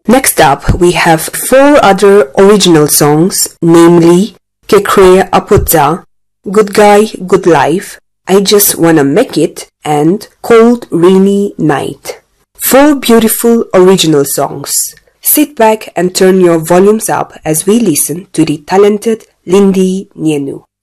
Next up, we have 4 other original songs, namely Kekrea Aputza, Good Guy, Good Life, I Just Wanna Make It, and Cold Rainy Night. 4 beautiful original songs. Sit back and turn your volumes up as we listen to the talented Lindy Nienu.